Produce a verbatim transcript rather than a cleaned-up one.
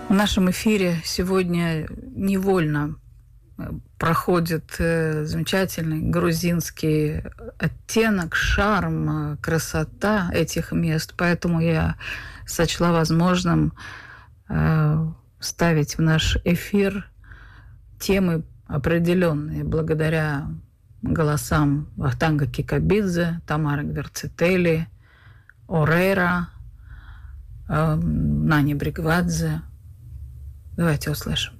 В нашем эфире сегодня невольно проходит замечательный грузинский оттенок, шарм, красота этих мест. Поэтому я сочла возможным ставить в наш эфир темы определенные благодаря голосам Вахтанга Кикабидзе, Тамары Гверцители, Орейра, Нани Бригвадзе. Давайте услышим.